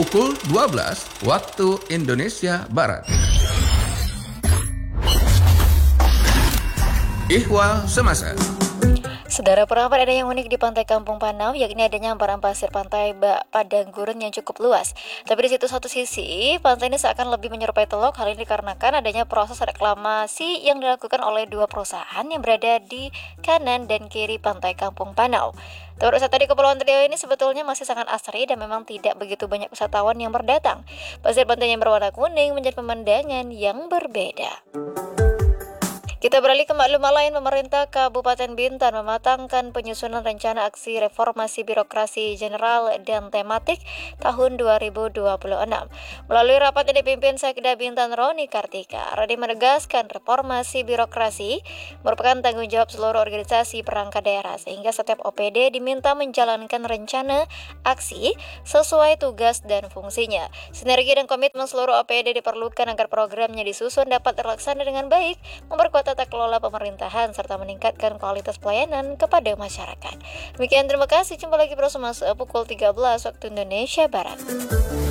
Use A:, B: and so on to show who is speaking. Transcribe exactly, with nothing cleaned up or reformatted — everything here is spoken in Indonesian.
A: pukul dua belas waktu Indonesia Barat. Ihwal Semasa.
B: Saudara, pendapat ada yang unik di Pantai Kampung Panau, yakni adanya hamparan pasir pantai bak padang gurun yang cukup luas. Tapi di situ satu sisi, pantai ini seakan lebih menyerupai Teluk. Hal ini dikarenakan adanya proses reklamasi yang dilakukan oleh dua perusahaan yang berada di kanan dan kiri Pantai Kampung Panau. Tempat wisata di Kepulauan Riau ini sebetulnya masih sangat asri dan memang tidak begitu banyak wisatawan yang berdatang. Pasir pantai yang berwarna kuning menjadi pemandangan yang berbeda. Kita beralih ke maklumat lain. Pemerintah Kabupaten Bintan mematangkan penyusunan rencana aksi reformasi birokrasi general dan tematik tahun dua ribu dua puluh enam. Melalui rapat yang dipimpin Sekda Bintan Roni Kartika, Rodi menegaskan reformasi birokrasi merupakan tanggung jawab seluruh organisasi perangkat daerah, sehingga setiap O P D diminta menjalankan rencana aksi sesuai tugas dan fungsinya. Sinergi dan komitmen seluruh O P D diperlukan agar programnya disusun dapat terlaksana dengan baik, memperkuat tata kelola pemerintahan, serta meningkatkan kualitas pelayanan kepada masyarakat. Demikian, terima kasih. Jumpa lagi bersama pukul tiga belas waktu Indonesia Barat.